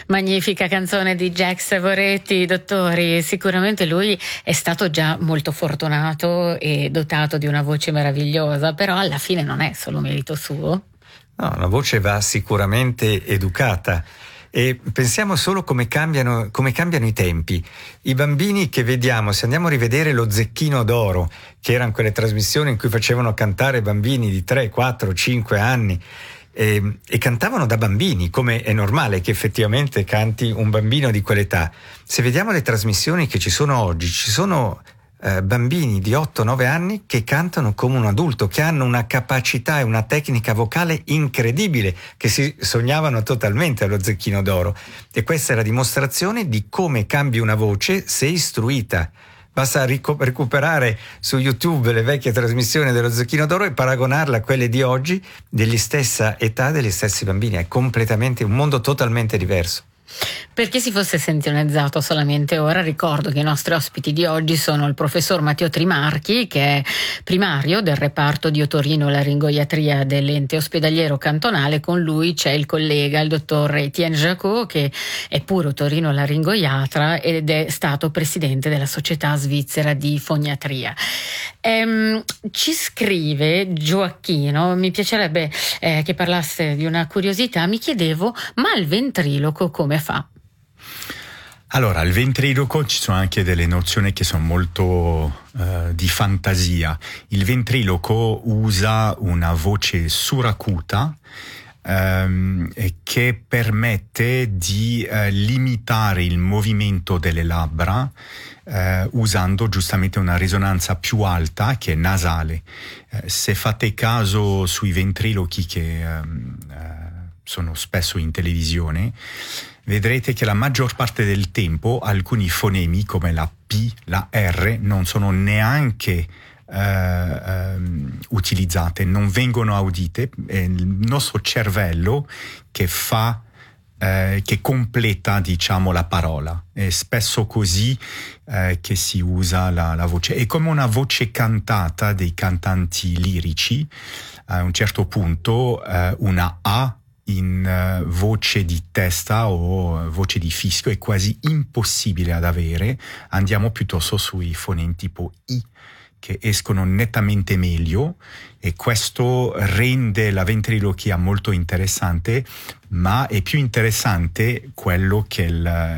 Magnifica canzone di Jack Savoretti, dottori. Sicuramente lui è stato già molto fortunato e dotato di una voce meravigliosa, però alla fine non è solo merito suo. No, la voce va sicuramente educata. E pensiamo solo come cambiano i tempi. I bambini che vediamo, se andiamo a rivedere lo Zecchino d'Oro, che erano quelle trasmissioni in cui facevano cantare bambini di 3, 4, 5 anni, e cantavano da bambini, come è normale che effettivamente canti un bambino di quell'età. Se vediamo le trasmissioni che ci sono oggi, ci sono bambini di 8-9 anni che cantano come un adulto, che hanno una capacità e una tecnica vocale incredibile, che si sognavano totalmente allo Zecchino d'Oro. E questa è la dimostrazione di come cambi una voce se istruita. Basta recuperare su YouTube le vecchie trasmissioni dello Zecchino d'Oro e paragonarla a quelle di oggi, degli stessa età, degli stessi bambini. È completamente un mondo totalmente diverso. Per chi si fosse sintonizzato solamente ora, ricordo che i nostri ospiti di oggi sono il professor Matteo Trimarchi, che è primario del reparto di otorino-laringoiatria dell'ente ospedaliero cantonale. Con lui c'è il collega, il dottor Etienne Jacot, che è pure otorino-laringoiatra ed è stato presidente della Società Svizzera di Foniatria. Ci scrive Gioacchino, mi piacerebbe che parlasse di una curiosità. Mi chiedevo, ma il ventriloquo come fa? Allora, al ventriloquo ci sono anche delle nozioni che sono molto di fantasia. Il ventriloquo usa una voce suracuta che permette di limitare il movimento delle labbra usando giustamente una risonanza più alta che è nasale. Se fate caso sui ventriloqui che sono spesso in televisione, vedrete che la maggior parte del tempo alcuni fonemi come la P, la R non sono neanche utilizzate, non vengono audite. È il nostro cervello che fa che completa, diciamo, la parola. È spesso così che si usa la voce. È come una voce cantata dei cantanti lirici. A un certo punto una A in voce di testa o voce di fischio è quasi impossibile ad avere. Andiamo piuttosto sui fonemi tipo I, che escono nettamente meglio, e questo rende la ventriloquia molto interessante, ma è più interessante quello che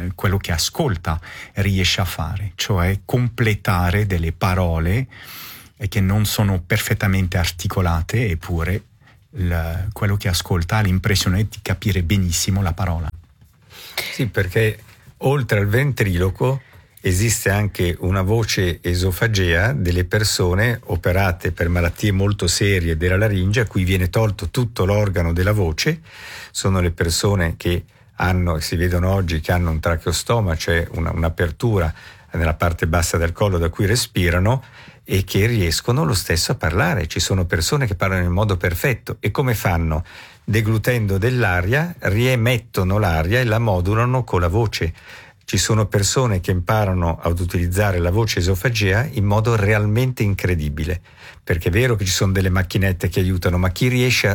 ascolta riesce a fare, cioè completare delle parole che non sono perfettamente articolate, eppure quello che ascolta ha l'impressione di capire benissimo la parola. Sì, perché oltre al ventriloquo esiste anche una voce esofagea delle persone operate per malattie molto serie della laringe, a cui viene tolto tutto l'organo della voce. Sono le persone che hanno, si vedono oggi, che hanno un tracheostoma, cioè un'apertura nella parte bassa del collo da cui respirano, e che riescono lo stesso a parlare. Ci sono persone che parlano in modo perfetto. E come fanno? Deglutendo dell'aria, riemettono l'aria e la modulano con la voce. Ci sono persone che imparano ad utilizzare la voce esofagea in modo realmente incredibile, perché è vero che ci sono delle macchinette che aiutano, ma chi riesce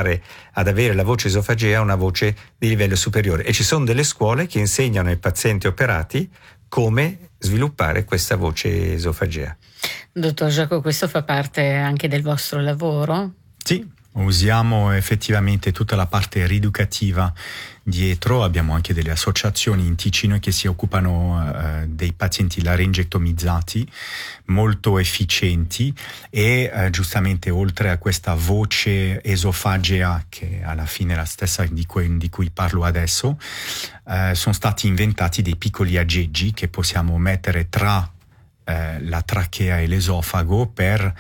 ad avere la voce esofagea ha una voce di livello superiore. E ci sono delle scuole che insegnano ai pazienti operati come sviluppare questa voce esofagea. Dottor Jacot, questo fa parte anche del vostro lavoro? Sì, usiamo effettivamente tutta la parte rieducativa dietro. Abbiamo anche delle associazioni in Ticino che si occupano dei pazienti laringectomizzati, molto efficienti, e giustamente oltre a questa voce esofagea, che alla fine è la stessa di cui parlo adesso, sono stati inventati dei piccoli aggeggi che possiamo mettere tra la trachea e l'esofago per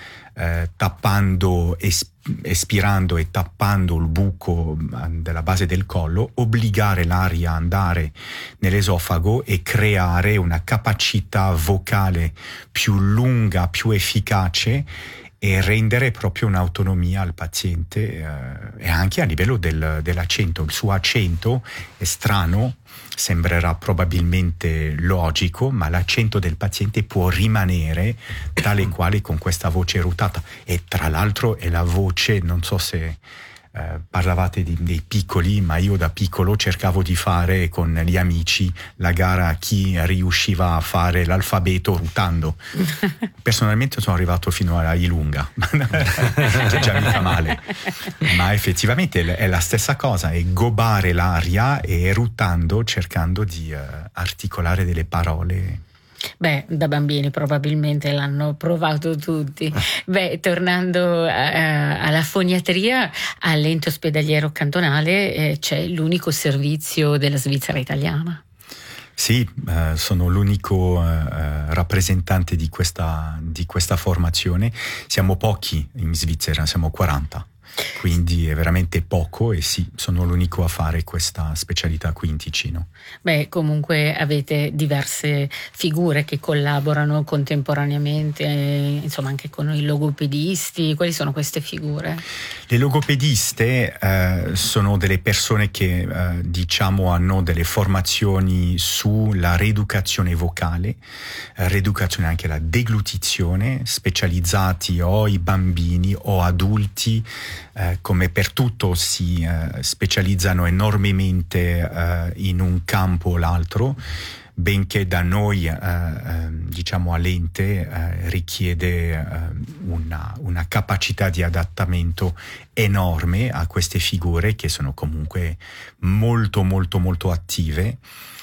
espirando e tappando il buco della base del collo, obbligare l'aria ad andare nell'esofago e creare una capacità vocale più lunga, più efficace, e rendere proprio un'autonomia al paziente e anche a livello dell'accento. Il suo accento è strano, sembrerà probabilmente logico, ma l'accento del paziente può rimanere tale quale con questa voce rutata. E tra l'altro è la voce, non so se Parlavate dei piccoli, ma io da piccolo cercavo di fare con gli amici la gara a chi riusciva a fare l'alfabeto ruotando. Personalmente sono arrivato fino alla Ilunga, che già mica male, ma effettivamente è la stessa cosa, è gobare l'aria e ruotando cercando di articolare delle parole. Beh, da bambini probabilmente l'hanno provato tutti. Beh, tornando alla foniatria, all'ente ospedaliero cantonale c'è l'unico servizio della Svizzera italiana. Sì, sono l'unico rappresentante di questa formazione. Siamo pochi in Svizzera, siamo 40. Quindi è veramente poco e sì, sono l'unico a fare questa specialità qui in Ticino. Beh, comunque avete diverse figure che collaborano contemporaneamente, insomma anche con i logopedisti. Quali sono queste figure? Le logopediste sono delle persone che diciamo hanno delle formazioni sulla rieducazione vocale, rieducazione anche la deglutizione, specializzati o i bambini o adulti. Come per tutto si specializzano enormemente in un campo o l'altro, benché da noi diciamo all'ente richiede una capacità di adattamento enorme a queste figure che sono comunque molto molto molto attive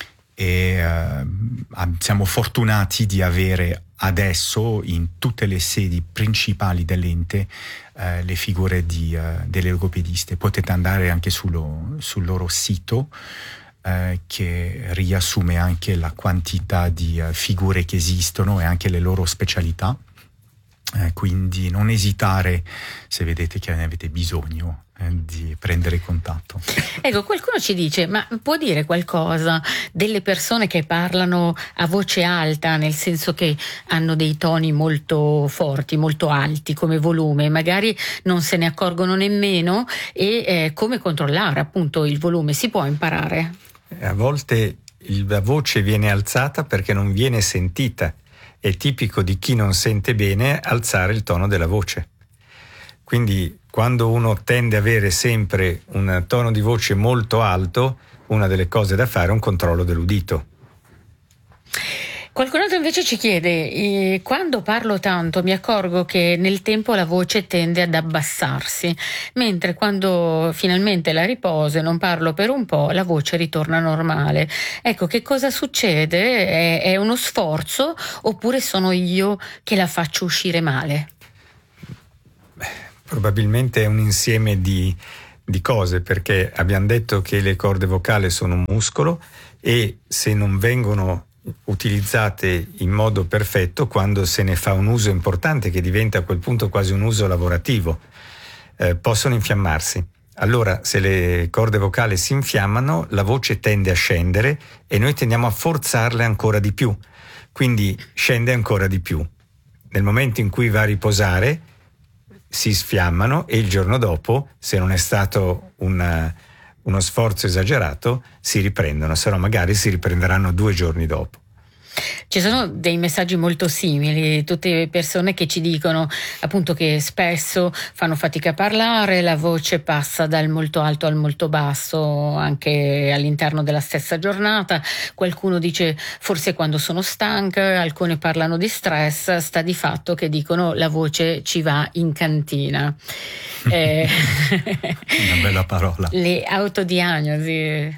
e siamo fortunati di avere adesso in tutte le sedi principali dell'ente le figure delle logopediste. Potete andare anche sul loro sito che riassume anche la quantità di figure che esistono e anche le loro specialità. Quindi non esitare se vedete che ne avete bisogno di prendere contatto. Ecco, qualcuno ci dice, ma può dire qualcosa delle persone che parlano a voce alta, nel senso che hanno dei toni molto forti, molto alti come volume, magari non se ne accorgono nemmeno, e come controllare appunto il volume? Si può imparare? A volte la voce viene alzata perché non viene sentita. È tipico di chi non sente bene alzare il tono della voce. Quindi quando uno tende ad avere sempre un tono di voce molto alto, una delle cose da fare è un controllo dell'udito. Qualcun altro invece ci chiede, quando parlo tanto mi accorgo che nel tempo la voce tende ad abbassarsi, mentre quando finalmente la riposo e non parlo per un po', la voce ritorna normale. Ecco, che cosa succede? È uno sforzo oppure sono io che la faccio uscire male? Probabilmente è un insieme di cose, perché abbiamo detto che le corde vocali sono un muscolo e se non vengono utilizzate in modo perfetto, quando se ne fa un uso importante che diventa a quel punto quasi un uso lavorativo, possono infiammarsi. Allora se le corde vocali si infiammano, la voce tende a scendere e noi tendiamo a forzarle ancora di più, quindi scende ancora di più. Nel momento in cui va a riposare si sfiammano e il giorno dopo, se non è stato uno sforzo esagerato, si riprendono, se no magari si riprenderanno 2 giorni dopo. Ci sono dei messaggi molto simili, tutte persone che ci dicono appunto che spesso fanno fatica a parlare, la voce passa dal molto alto al molto basso anche all'interno della stessa giornata. Qualcuno dice forse quando sono stanca, alcune parlano di stress, sta di fatto che dicono la voce ci va in cantina. Una bella parola. Le autodiagnosi.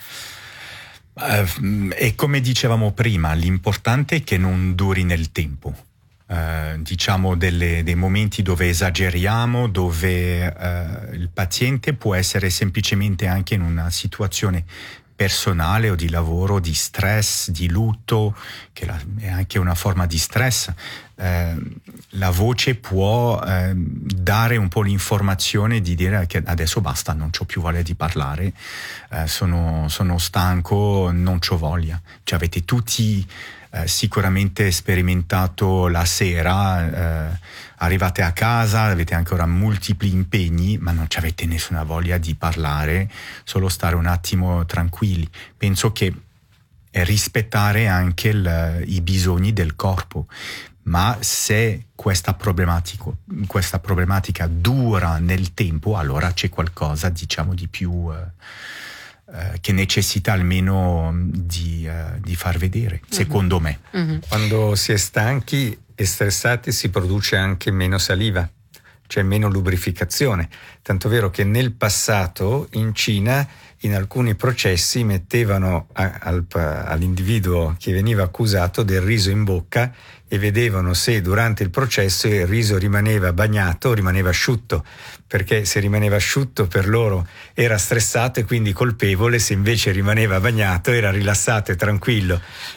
E come dicevamo prima, l'importante è che non duri nel tempo. Diciamo dei momenti dove esageriamo, dove il paziente può essere semplicemente anche in una situazione personale o di lavoro, di stress, di lutto, che è anche una forma di stress. La voce può dare un po' l'informazione di dire che adesso basta, non c'ho più voglia di parlare, sono stanco, non c'ho voglia. Cioè avete tutti sicuramente sperimentato la sera, arrivate a casa, avete ancora multipli impegni, ma non avete nessuna voglia di parlare, solo stare un attimo tranquilli. Penso che e rispettare anche i bisogni del corpo. Ma se questa problematica dura nel tempo, allora c'è qualcosa, diciamo, di più che necessita almeno di far vedere, secondo me. Quando si è stanchi e stressati si produce anche meno saliva, cioè meno lubrificazione. Tanto vero che nel passato in Cina in alcuni processi mettevano all'individuo che veniva accusato del riso in bocca e vedevano se durante il processo il riso rimaneva bagnato o rimaneva asciutto, perché se rimaneva asciutto per loro era stressato e quindi colpevole, se invece rimaneva bagnato era rilassato e tranquillo.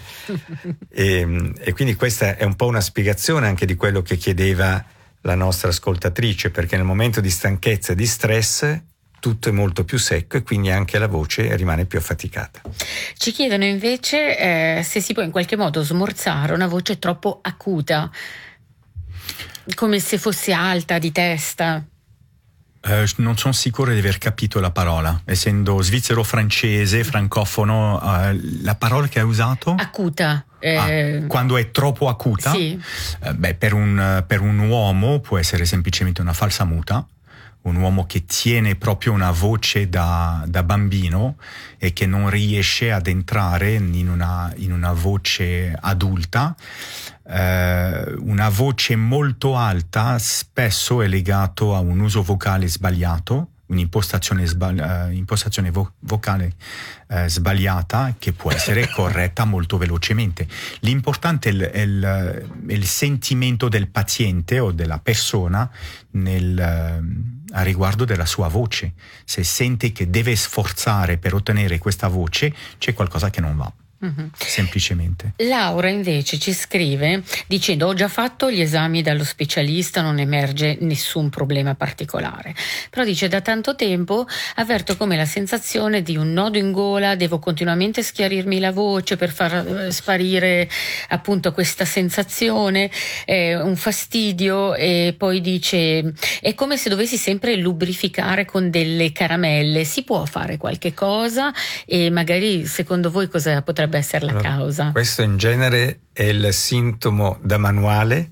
E quindi questa è un po' una spiegazione anche di quello che chiedeva la nostra ascoltatrice, perché nel momento di stanchezza e di stress tutto è molto più secco e quindi anche la voce rimane più affaticata. Ci chiedono invece se si può in qualche modo smorzare una voce troppo acuta, come se fosse alta di testa. Non sono sicuro di aver capito la parola, essendo svizzero-francese, francofono, la parola che hai usato? Acuta. Quando è troppo acuta? Sì. Per un uomo può essere semplicemente una falsa muta, un uomo che tiene proprio una voce da bambino e che non riesce ad entrare in una voce adulta. Una voce molto alta spesso è legato a un uso vocale sbagliato, un'impostazione vocale sbagliata che può essere corretta molto velocemente. L'importante è il sentimento del paziente o della persona a riguardo della sua voce. Se sente che deve sforzare per ottenere questa voce, c'è qualcosa che non va. Semplicemente. Laura invece ci scrive dicendo: ho già fatto gli esami dallo specialista, non emerge nessun problema particolare, però dice da tanto tempo avverto come la sensazione di un nodo in gola, devo continuamente schiarirmi la voce per far sparire appunto questa sensazione, un fastidio, e poi dice è come se dovessi sempre lubrificare con delle caramelle. Si può fare qualche cosa e magari secondo voi cosa potrebbe essere la causa? Questo in genere è il sintomo da manuale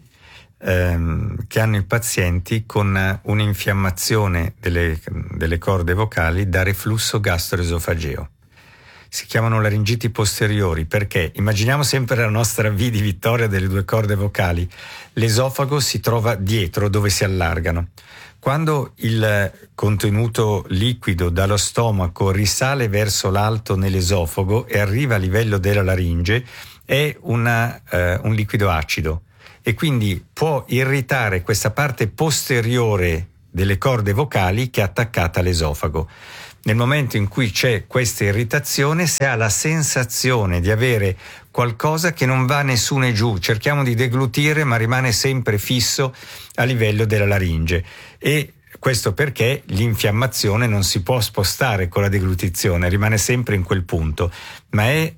che hanno i pazienti con un'infiammazione delle corde vocali da reflusso gastroesofageo. Si chiamano laringiti posteriori perché immaginiamo sempre la nostra V di vittoria delle due corde vocali. L'esofago si trova dietro dove si allargano. Quando il contenuto liquido dallo stomaco risale verso l'alto nell'esofago e arriva a livello della laringe, è un liquido acido e quindi può irritare questa parte posteriore delle corde vocali che è attaccata all'esofago. Nel momento in cui c'è questa irritazione si ha la sensazione di avere qualcosa che non va né su né giù, cerchiamo di deglutire ma rimane sempre fisso a livello della laringe, e questo perché l'infiammazione non si può spostare con la deglutizione, rimane sempre in quel punto, ma è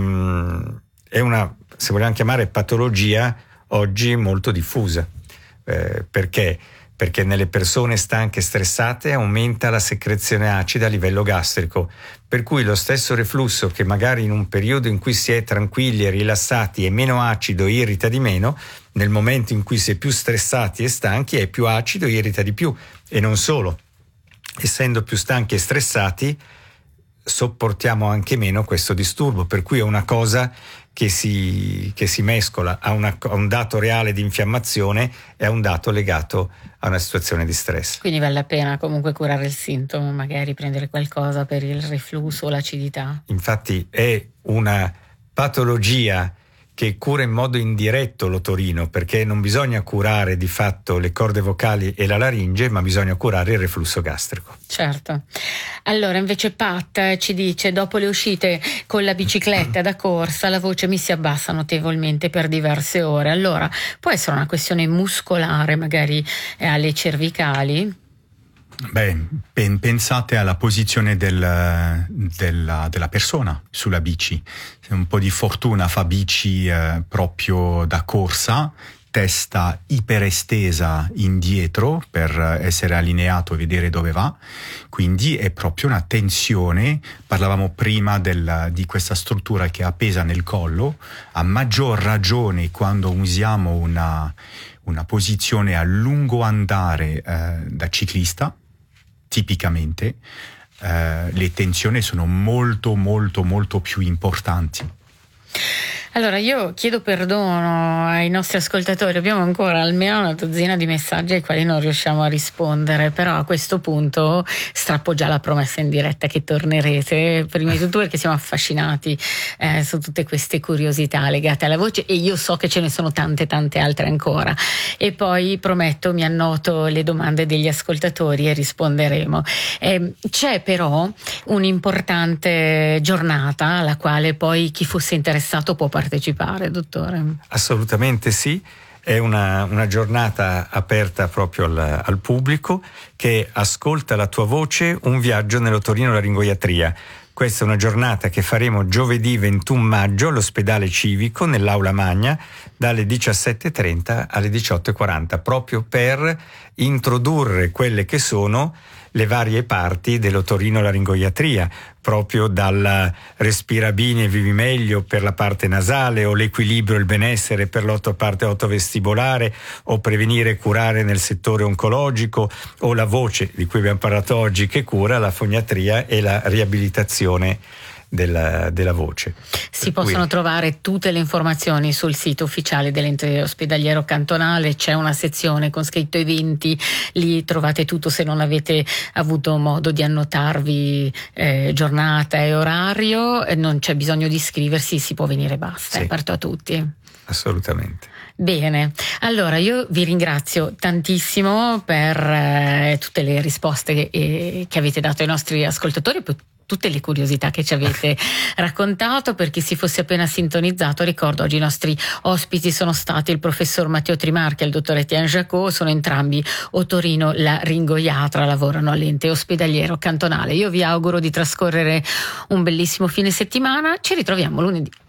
una, se vogliamo chiamare, patologia oggi molto diffusa. Perché? Perché nelle persone stanche e stressate aumenta la secrezione acida a livello gastrico, per cui lo stesso reflusso che magari in un periodo in cui si è tranquilli e rilassati è meno acido, irrita di meno, nel momento in cui si è più stressati e stanchi è più acido e irrita di più. E non solo, essendo più stanchi e stressati sopportiamo anche meno questo disturbo, per cui è una cosa che si mescola a un dato reale di infiammazione e a un dato legato a una situazione di stress. Quindi vale la pena comunque curare il sintomo, magari prendere qualcosa per il reflusso o l'acidità. Infatti è una patologia che cura in modo indiretto l'otorino, perché non bisogna curare di fatto le corde vocali e la laringe, ma bisogna curare il reflusso gastrico. Certo. Allora invece Pat ci dice: dopo le uscite con la bicicletta da corsa la voce mi si abbassa notevolmente per diverse ore. Allora può essere una questione muscolare, magari alle cervicali? Beh, pensate alla posizione della persona sulla bici. Se un po' di fortuna fa bici proprio da corsa, testa iperestesa indietro per essere allineato e vedere dove va. Quindi è proprio una tensione. Parlavamo prima di questa struttura che è appesa nel collo, a maggior ragione quando usiamo una posizione a lungo andare da ciclista, tipicamente le tensioni sono molto molto molto più importanti. Allora io chiedo perdono ai nostri ascoltatori, abbiamo ancora almeno una dozzina di messaggi ai quali non riusciamo a rispondere, però a questo punto strappo già la promessa in diretta che tornerete, prima di tutto perché siamo affascinati su tutte queste curiosità legate alla voce, e io so che ce ne sono tante altre ancora, e poi prometto mi annoto le domande degli ascoltatori e risponderemo. C'è però un'importante giornata alla quale poi chi fosse interessato può partecipare, dottore? Assolutamente sì, è una giornata aperta proprio al pubblico che ascolta la tua voce, un viaggio nell'otorinolaringoiatria. Questa è una giornata che faremo giovedì 21 maggio all'ospedale civico nell'aula magna dalle 17:30 alle 18:40, proprio per introdurre quelle che sono le varie parti dell'otorinolaringoiatria, proprio dal respira bene e vivi meglio per la parte nasale, o l'equilibrio e il benessere per la parte ottovestibolare, o prevenire e curare nel settore oncologico, o la voce di cui abbiamo parlato oggi che cura la foniatria e la riabilitazione della voce. Si possono trovare tutte le informazioni sul sito ufficiale dell'ente ospedaliero cantonale, c'è una sezione con scritto eventi, lì trovate tutto. Se non avete avuto modo di annotarvi giornata e orario, non c'è bisogno di iscriversi, si può venire e basta, sì, è aperto a tutti. Assolutamente. Bene, allora io vi ringrazio tantissimo per tutte le risposte che avete dato ai nostri ascoltatori, tutte le curiosità che ci avete raccontato. Per chi si fosse appena sintonizzato, ricordo oggi i nostri ospiti sono stati il professor Matteo Trimarchi e il dottor Etienne Jacot, sono entrambi otorinolaringoiatra, lavorano all'ente ospedaliero cantonale. Io vi auguro di trascorrere un bellissimo fine settimana, ci ritroviamo lunedì.